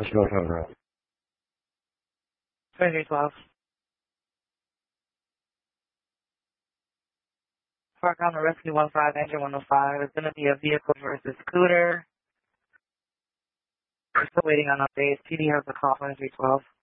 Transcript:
Let's go to the 2312. Park on the Rescue 15, Engine 105. It's going to be a vehicle versus scooter. We're still waiting on updates. PD has the call 2312.